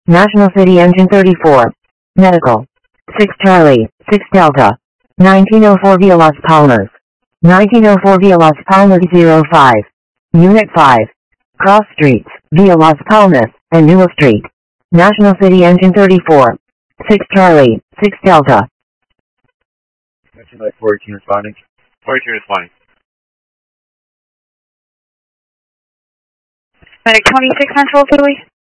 National City Engine 34. Medical. 6 Charlie, 6 Delta. 1904 via Las Palmas. 1904 via Las Palmas 05. Unit 5. Cross Streets, via Las Palmas, and Newell Street. National City Engine 34. 6 Charlie, 6 Delta. 42 responding. 42 responding. Medic 26 Central, Italy.